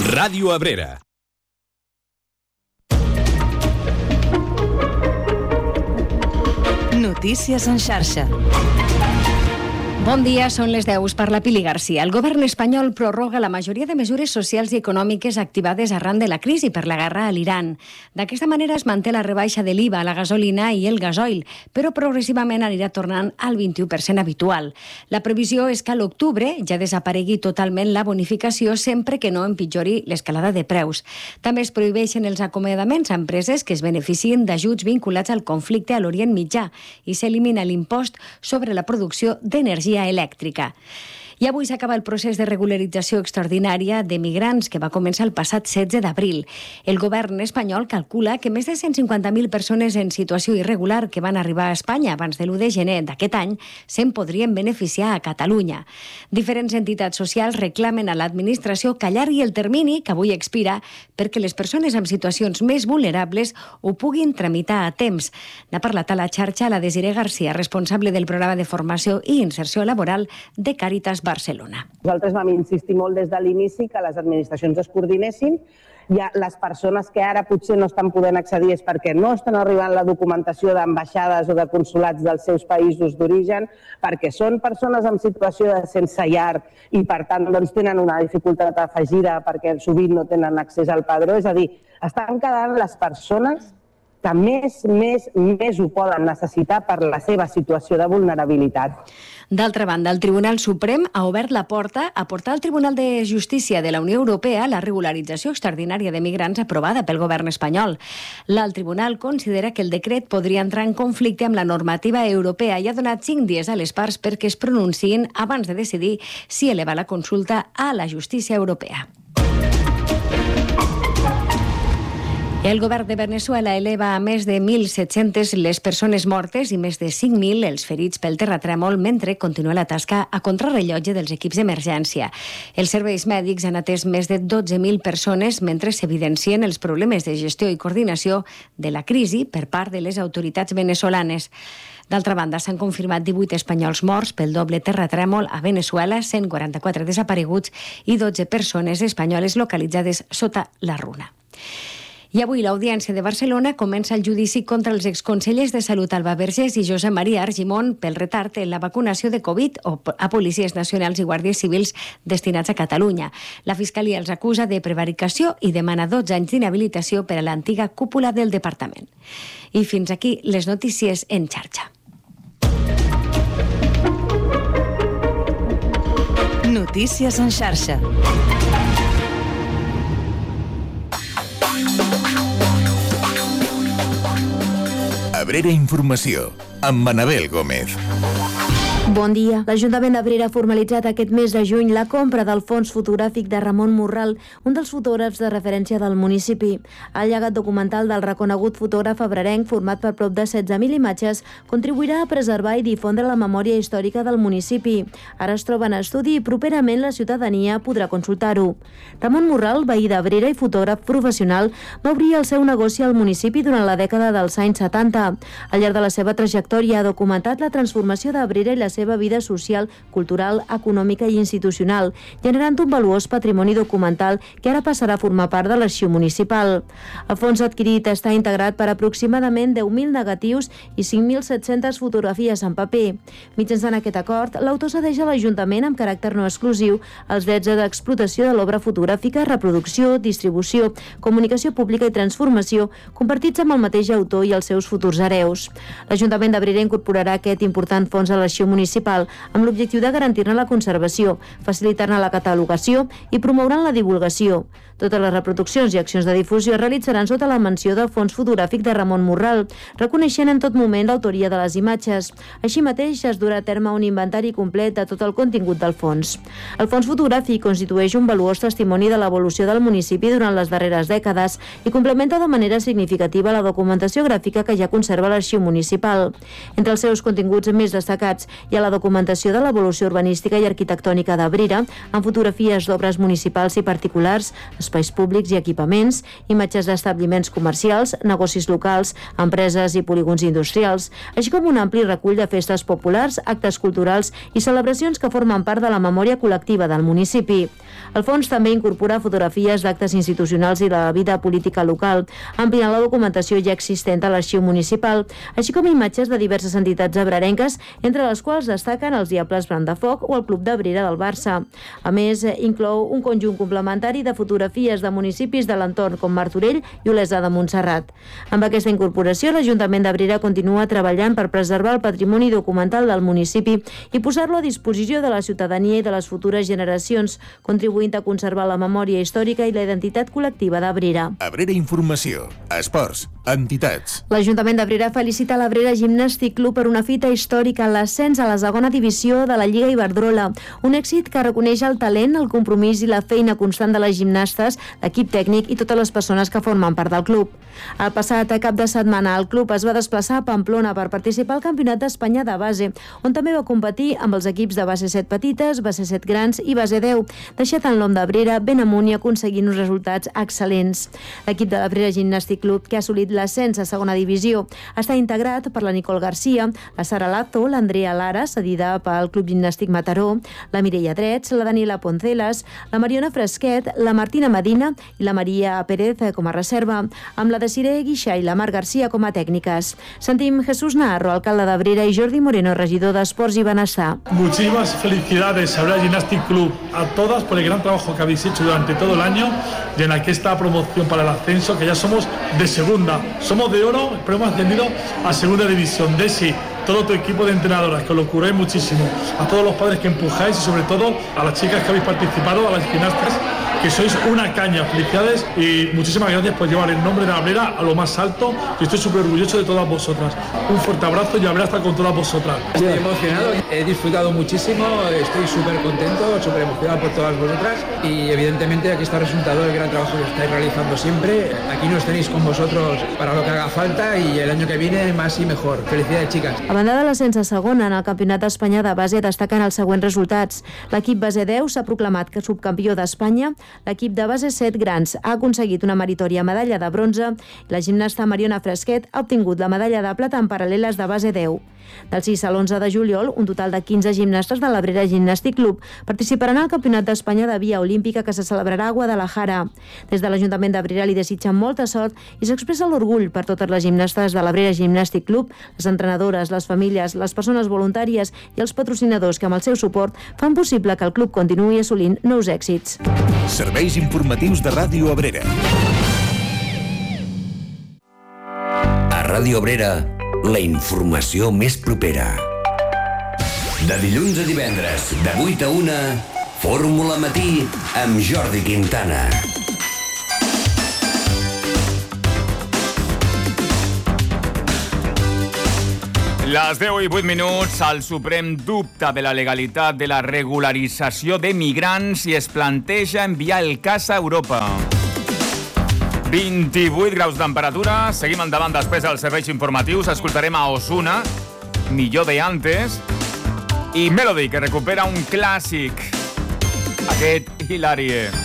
Ràdio Abrera. Notícies en xarxa. Bon dia, són les 10. Parla Pili Garcia. El govern espanyol prorroga la majoria de mesures socials i econòmiques activades arran de la crisi per la guerra a l'Iran. D'aquesta manera es manté la rebaixa de l'IVA a la gasolina i el gasoil, però progressivament anirà tornant al 21% habitual. La previsió és que a l'octubre ja desaparegui totalment la bonificació sempre que no empitjori l'escalada de preus. També es prohibeixen els acomiadaments a empreses que es beneficien d'ajuts vinculats al conflicte a l'Orient Mitjà i s'elimina l'impost sobre la producció d'energia elèctrica. I avui s'acaba el procés de regularització extraordinària de migrants que va començar el passat 16 d'abril. El govern espanyol calcula que més de 150.000 persones en situació irregular que van arribar a Espanya abans de l'1 de gener d'aquest any se'n podrien beneficiar a Catalunya. Diferents entitats socials reclamen a l'administració que allargui el termini, que avui expira, perquè les persones en situacions més vulnerables ho puguin tramitar a temps. N'ha parlat a la xarxa la Desiree Garcia, responsable del programa de formació i inserció laboral de Càritas Barcelona. Nosaltres vam insistir molt des de l'inici que les administracions es coordinessin. Les persones que ara potser no estan podent accedir és perquè no estan arribant la documentació d'ambaixades o de consulats dels seus països d'origen, perquè són persones en situació de sense llar i, per tant, tenen una dificultat afegida perquè sovint no tenen accés al padró. És a dir, estan quedant les persones que més ho poden necessitar per la seva situació de vulnerabilitat. D'altra banda, el Tribunal Suprem ha obert la porta a portar al Tribunal de Justícia de la Unió Europea la regularització extraordinària de migrants aprovada pel govern espanyol. L'alt tribunal considera que el decret podria entrar en conflicte amb la normativa europea i ha donat 5 dies a les parts perquè es pronunciïn abans de decidir si eleva la consulta a la justícia europea. El govern de Veneçuela eleva a més de 1.700 les persones mortes i més de 5.000 els ferits pel terratrèmol mentre continua la tasca a contrarrellotge dels equips d'emergència. Els serveis mèdics han atès més de 12.000 persones mentre s'evidencien els problemes de gestió i coordinació de la crisi per part de les autoritats veneçolanes. D'altra banda, s'han confirmat 18 espanyols morts pel doble terratrèmol a Veneçuela, 144 desapareguts i 12 persones espanyoles localitzades sota la runa. I avui l'Audiència de Barcelona comença el judici contra els exconsellers de Salut Alba Vergés i Josep Maria Argimon pel retard en la vacunació de Covid a policies nacionals i guàrdies civils destinats a Catalunya. La Fiscalia els acusa de prevaricació i demana 12 anys d'inhabilitació per a l'antiga cúpula del departament. I fins aquí les notícies en xarxa. Notícies en xarxa. Abrera Informació, amb Manabel Gómez. Bon dia. L'Ajuntament d'Abrera ha formalitzat aquest mes de juny la compra del fons fotogràfic de Ramon Morral, un dels fotògrafs de referència del municipi. El llegat documental del reconegut fotògraf abrerenc, format per prop de 16.000 imatges, contribuirà a preservar i difondre la memòria històrica del municipi. Ara es troba en estudi i properament la ciutadania podrà consultar-ho. Ramon Morral, veí d'Abrera i fotògraf professional, va obrir el seu negoci al municipi durant la dècada dels anys 70. Al llarg de la seva trajectòria ha documentat la transformació d'Abrera i la seva vida social, cultural, econòmica i institucional, generant un valuós patrimoni documental que ara passarà a formar part de l'arxiu municipal. El fons adquirit està integrat per aproximadament 10.000 negatius i 5.700 fotografies en paper. Mitjançant aquest acord, l'autor cedeix a l'Ajuntament amb caràcter no exclusiu els drets d'explotació de l'obra fotogràfica, reproducció, distribució, comunicació pública i transformació, compartits amb el mateix autor i els seus futurs hereus. L'Ajuntament d'Abrera incorporarà aquest important fons a l'arxiu municipal amb l'objectiu de garantir-ne la conservació, facilitar-ne la catalogació i promoure'n la divulgació. Totes les reproduccions i accions de difusió es realitzaran sota la menció del fons fotogràfic de Ramon Morral, reconeixent en tot moment l'autoria de les imatges. Així mateix es durà a terme un inventari complet de tot el contingut del fons. El fons fotogràfic constitueix un valuós testimoni de l'evolució del municipi durant les darreres dècades i complementa de manera significativa la documentació gràfica que ja conserva l'arxiu municipal. Entre els seus continguts més destacats hi ha ha la documentació de l'evolució urbanística i arquitectònica d'Abrera, amb fotografies d'obres municipals i particulars, espais públics i equipaments, imatges d'establiments comercials, negocis locals, empreses i polígons industrials, així com un ampli recull de festes populars, actes culturals i celebracions que formen part de la memòria col·lectiva del municipi. El fons també incorpora fotografies d'actes institucionals i de la vida política local, ampliant la documentació ja existent a l'arxiu municipal, així com imatges de diverses entitats abrerenques, entre les quals destaquen els Diables Brandafoc o el Club d'Abrera del Barça. A més, inclou un conjunt complementari de fotografies de municipis de l'entorn com Martorell i Olesa de Montserrat. Amb aquesta incorporació, l'Ajuntament d'Abrera continua treballant per preservar el patrimoni documental del municipi i posar-lo a disposició de la ciutadania i de les futures generacions, contribuint a conservar la memòria històrica i la identitat col·lectiva d'Abrera. Abrera Informació, esports, entitats. L'Ajuntament d'Abrera felicita l'Abrera Gimnàstic Club per una fita històrica en l'ascens a la segona divisió de la Lliga Iberdrola, un èxit que reconeix el talent, el compromís i la feina constant de les gimnastes, l'equip tècnic i totes les persones que formen part del club. El passat cap de setmana el club es va desplaçar a Pamplona per participar al Campionat d'Espanya de base, on també va competir amb els equips de base 7 petites, base 7 grans i base 10, deixat en l'Om d'Abrera ben amunt i aconseguint uns resultats excel·lents. L'equip de l'Abrera Gimnàstic Club, que ha assolit l'ascens a segona divisió, està integrat per la Nicole Garcia, la Sara Lazo, l'Andrea Lara, cedida pel Club Gimnàstic Mataró, la Mireia Drets, la Daniela Poncelas, la Mariona Fresquet, la Martina Medina i la Maria Pérez com a reserva, amb la Desiree Guixà i la Mar Garcia com a tècniques. Sentim Jesús Naharro, alcalde d'Abrera, i Jordi Moreno, regidor d'Esports i Benestar. Muchísimas felicidades a Abrera Gymnastic Club, a todas por el gran trabajo que habéis hecho durante todo el año y en esta promoción para el ascenso, que ya somos de segunda, somos de oro, pero hemos ascendido a segunda división. Desi, todo tu equipo de entrenadoras, que os lo curáis muchísimo, a todos los padres que empujáis y sobre todo a las chicas que habéis participado, a las gimnastas, que sois una caña. Felicidades y muchísimas gracias por llevar el nombre de Abrera a lo más alto, y estoy súper orgulloso de todas vosotras. Un fuerte abrazo y Abrera está con todas vosotras. Estoy emocionado, he disfrutado muchísimo, estoy súper contento, súper emocionado por todas vosotras y evidentemente aquí está el resultado del gran trabajo que estáis realizando siempre. Aquí nos tenéis con vosotros para lo que haga falta y el año que viene más y mejor. Felicidades, chicas. A banda de l'ascens a segona, en el Campionat d'Espanya de base destaquen els següents resultats. L'equip base 10 s'ha proclamat subcampió d'Espanya, l'equip de base 7 grans ha aconseguit una meritòria medalla de bronze i la gimnasta Mariona Fresquet ha obtingut la medalla de plata en paral·leles de base 10. Del 6 a l'11 de juliol, un total de 15 gimnastes de l'Abrera Gimnàstic Club participaran al Campionat d'Espanya de Via Olímpica que se celebrarà a Guadalajara. Des de l'Ajuntament d'Abrera li desitgen molta sort i s'expressa l'orgull per totes les gimnastes de l'Abrera Gimnàstic Club, les entrenadores, les famílies, les persones voluntàries i els patrocinadors que amb el seu suport fan possible que el club continuï assolint nous èxits. Serveis informatius de Ràdio Abrera. A Ràdio Abrera, la informació més propera. De dilluns a divendres, de 8 a 1, Fórmula Matí amb Jordi Quintana. Les 10 i 8 minuts, el Suprem dubta de la legalitat de la regularització de migrants i es planteja enviar el cas a Europa. 28 graus de temperatura, seguim endavant després dels serveis informatius, escoltarem a Ozuna, Millor de Antes, i Melody, que recupera un clàssic, aquest Hilarie.